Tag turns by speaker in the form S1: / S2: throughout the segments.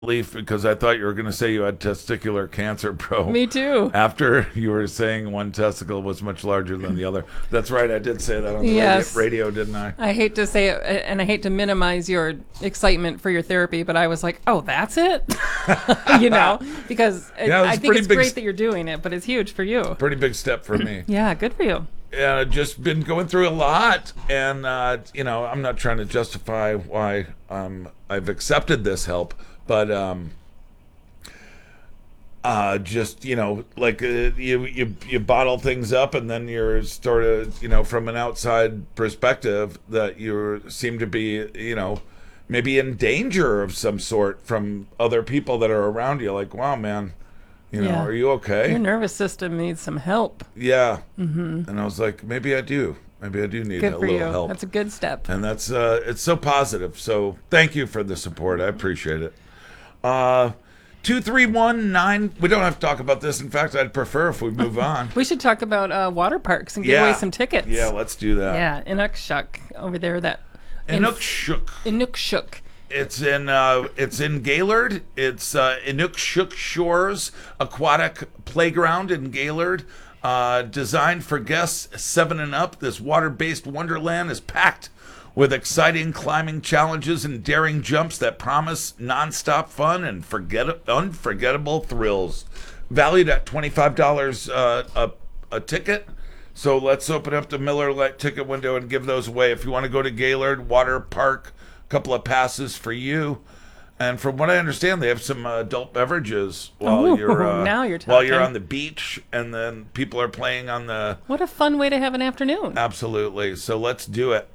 S1: relief because I thought you were going to say you had testicular cancer, bro.
S2: Me too.
S1: After you were saying one testicle was much larger than the other. That's right. I did say that on the
S2: Yes.
S1: radio, didn't I?
S2: I hate to say it, and I hate to minimize your excitement for your therapy, but I was like, oh, that's it? Because
S1: Yeah, it was
S2: I think
S1: pretty
S2: it's
S1: big
S2: great that you're doing it, but it's huge for you.
S1: Pretty big step for me.
S2: Yeah, good for you.
S1: And I've just been going through a lot, and I'm not trying to justify why I've accepted this help, but you bottle things up, and then you're sort of from an outside perspective that you seem to be maybe in danger of some sort from other people that are around you. Like, wow, man.
S2: Yeah.
S1: Are you okay?
S2: Your nervous system needs some help.
S1: Yeah. Mm-hmm. And I was like, maybe I do. Maybe I do need
S2: Good
S1: a
S2: for
S1: little
S2: you.
S1: help.
S2: That's a good step.
S1: And that's it's so positive. So thank you for the support. I appreciate it. 2319. We don't have to talk about this. In fact, I'd prefer if we move on.
S2: We should talk about water parks and give away some tickets.
S1: Yeah, let's do that.
S2: Yeah, Inukshuk over there. Inukshuk.
S1: It's in Gaylord. It's Inukshuk Shores Aquatic Playground in Gaylord. Designed for guests 7 and up, this water-based wonderland is packed with exciting climbing challenges and daring jumps that promise nonstop fun and unforgettable thrills. Valued at $25 a ticket. So let's open up the Miller Lite ticket window and give those away. If you want to go to Gaylord Water Park, couple of passes for you, and from what I understand, they have some adult beverages while
S2: now you're talking.
S1: while you're on the beach, and then people are playing on the.
S2: What a fun way to have an afternoon!
S1: Absolutely. So let's do it.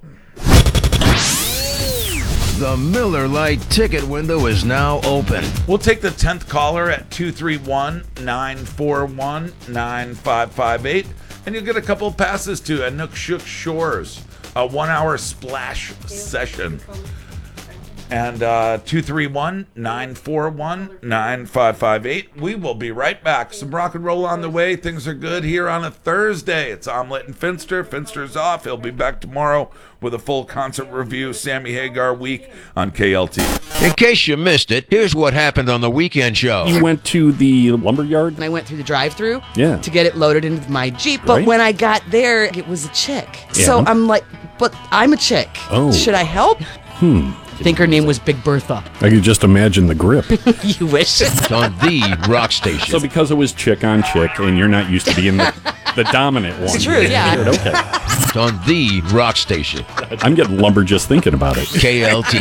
S3: The Miller Lite ticket window is now open.
S1: We'll take the 10th caller at 231-941-9558, and you'll get a couple of passes to Inukshuk Shores, a 1-hour splash session. And 231-941-9558. We will be right back. Some rock and roll on the way. Things are good here on a Thursday. It's Omelette and Finster. Finster's off. He'll be back tomorrow with a full concert review. Sammy Hagar Week on KLT.
S3: In case you missed it, here's what happened on the weekend show.
S4: You went to the lumberyard?
S5: And I went through the drive-thru
S4: Yeah.
S5: to get it loaded into my Jeep. But
S4: Right.
S5: when I got there, it was a chick.
S4: Yeah.
S5: So I'm like, but I'm a chick.
S4: Oh.
S5: Should I help? I think her name was Big Bertha.
S4: I could just imagine the grip.
S5: You wish.
S3: It's on the rock station.
S4: So because it was chick on chick, and you're not used to being the dominant one.
S5: It's true, yeah.
S4: you figured, okay.
S3: It's on the rock station.
S4: I'm getting lumber just thinking about it.
S3: KLT.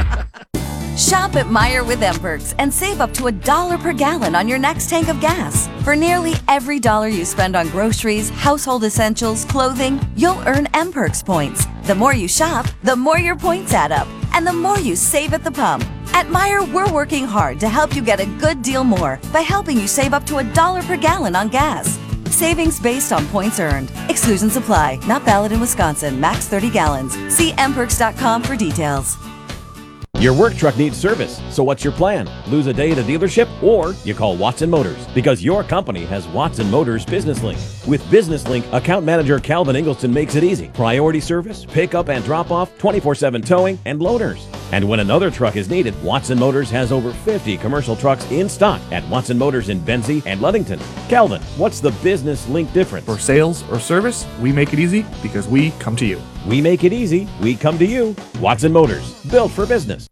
S6: Shop at Meijer with M-Perks and save up to $1 per gallon on your next tank of gas. For nearly every dollar you spend on groceries, household essentials, clothing, you'll earn M-Perks points. The more you shop, the more your points add up, and the more you save at the pump. At Meijer, we're working hard to help you get a good deal more by helping you save up to $1 per gallon on gas. Savings based on points earned. Exclusions apply. Not valid in Wisconsin. Max 30 gallons. See mperks.com for details.
S7: Your work truck needs service, so what's your plan? Lose a day at a dealership, or you call Watson Motors, because your company has Watson Motors Business Link. With Business Link, account manager Calvin Ingleson makes it easy. Priority service, pickup and drop-off, 24/7 towing, and loaners. And when another truck is needed, Watson Motors has over 50 commercial trucks in stock at Watson Motors in Benzie and Ludington. Calvin, what's the Business Link difference?
S8: For sales or service, we make it easy because we come to you.
S7: We make it easy, we come to you. Watson Motors, built for business.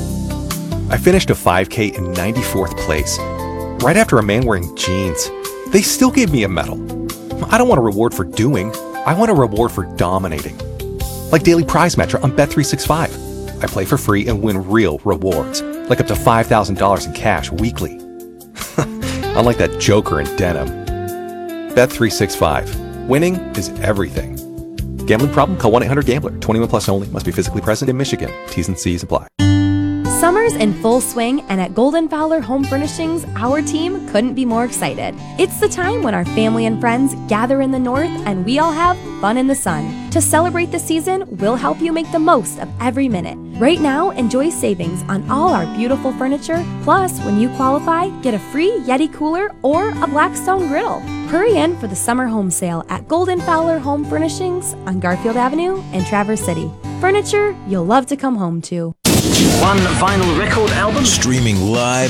S9: I finished a 5K in 94th place, right after a man wearing jeans. They still gave me a medal. I don't want a reward for doing, I want a reward for dominating. Like Daily Prize Match on Bet365. I play for free and win real rewards, like up to $5,000 in cash weekly. Unlike that joker in denim. Bet365. Winning is everything. Gambling problem? Call 1-800-GAMBLER. 21 plus only. Must be physically present in Michigan. T's and C's apply.
S10: Summer's in full swing, and at Golden Fowler Home Furnishings, our team couldn't be more excited. It's the time when our family and friends gather in the north and we all have fun in the sun. To celebrate the season, we'll help you make the most of every minute. Right now, enjoy savings on all our beautiful furniture. Plus, when you qualify, get a free Yeti cooler or a Blackstone griddle. Hurry in for the summer home sale at Golden Fowler Home Furnishings on Garfield Avenue in Traverse City. Furniture you'll love to come home to.
S11: One vinyl record album.
S3: Streaming live